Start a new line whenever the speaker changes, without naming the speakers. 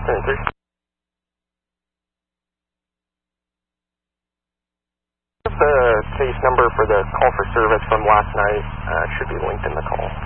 3. The case number for the call for service from last night should be linked in the call.